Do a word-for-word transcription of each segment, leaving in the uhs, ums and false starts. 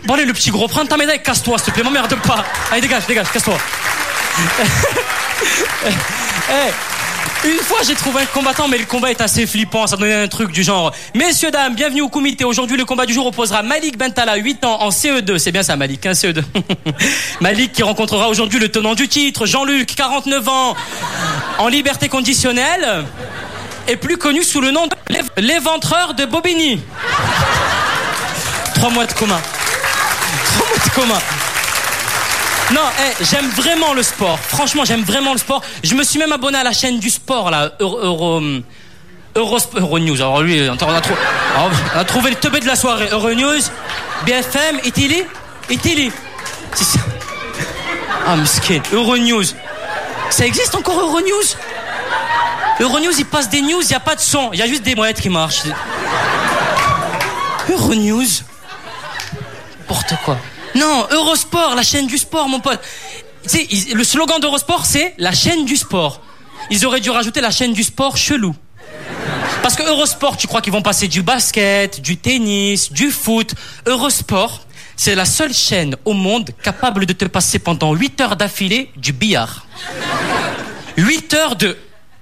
Bon allez, le petit gros, prends ta médaille, casse-toi, s'il te plaît, m'emmerde pas. Allez, dégage, dégage, casse-toi. Hey. Une fois j'ai trouvé un combattant, mais le combat est assez flippant, ça donnait un truc du genre: messieurs, dames, bienvenue au comité. Aujourd'hui, le combat du jour opposera Malik Bentala, huit ans, en C E deux. C'est bien ça, Malik, hein, C E deux. Malik qui rencontrera aujourd'hui le tenant du titre, Jean-Luc, quarante-neuf ans, en liberté conditionnelle, et plus connu sous le nom de l'éventreur de Bobigny. Trois mois de coma. Trois mois de coma. Non, hey, j'aime vraiment le sport. Franchement, j'aime vraiment le sport. Je me suis même abonné à la chaîne du sport, là, Euro, Euro, Euro, Euronews. Alors lui, on a, trou... on a trouvé le teubé de la soirée. Euronews, B F M, et T L, et T L. Ah, mesquin. Euronews. Ça existe encore, Euronews? Euronews, il passe des news, il n'y a pas de son. Il y a juste des mouettes qui marchent. Euronews. N'importe quoi. Non, Eurosport, la chaîne du sport, mon pote. Tu sais, le slogan d'Eurosport, c'est la chaîne du sport. Ils auraient dû rajouter la chaîne du sport chelou. Parce que Eurosport, tu crois qu'ils vont passer du basket, du tennis, du foot. Eurosport, c'est la seule chaîne au monde capable de te passer pendant huit heures d'affilée du billard. huit heures de...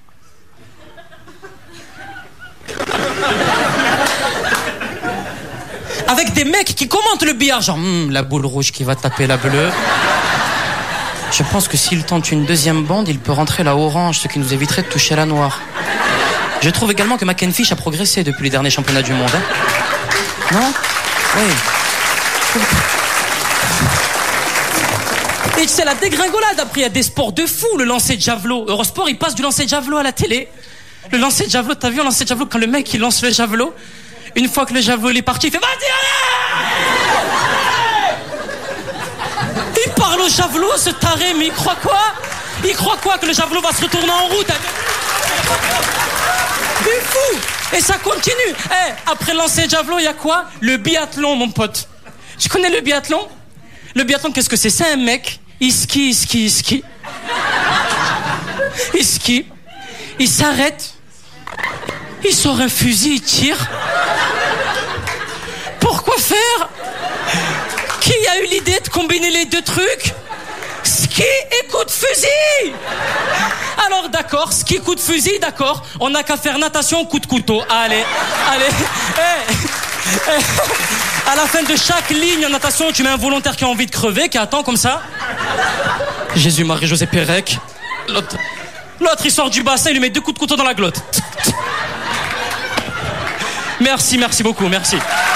Avec des mecs qui commentent le billard, genre hm, la boule rouge qui va taper la bleue. Je pense que s'il tente une deuxième bande, il peut rentrer la orange, ce qui nous éviterait de toucher la noire. Je trouve également que McEnfish a progressé depuis les derniers championnats du monde. Hein. Non? Oui. Et c'est la dégringolade. Après, il y a des sports de fou, le lancer de javelot. Eurosport, il passe du lancer de javelot à la télé. Le lancer de javelot, t'as vu un lancer de javelot quand le mec il lance le javelot? Une fois que le javelot est parti, il fait vas-y, allez! Il parle au javelot, ce taré, mais il croit quoi? Il croit quoi? Que le javelot va se retourner en route? Il est fou! Et ça continue. Eh, après le lancer de javelot, il y a quoi? Le biathlon, mon pote. Tu connais le biathlon? Le biathlon, qu'est-ce que c'est? C'est un mec, il skie, il skie, il skie. Il skie, il s'arrête, il sort un fusil, il tire. Pourquoi faire? Qui a eu l'idée de combiner les deux trucs? Ski et coup de fusil. Alors d'accord, ski, coup de fusil, d'accord. On n'a qu'à faire natation, coup de couteau. Allez, allez. Hey, hey. À la fin de chaque ligne en natation, tu mets un volontaire qui a envie de crever, qui attend comme ça. Jésus, Marie, José, Pérec. L'autre, l'autre, il sort du bassin, il lui met deux coups de couteau dans la glotte. Merci, merci beaucoup, merci.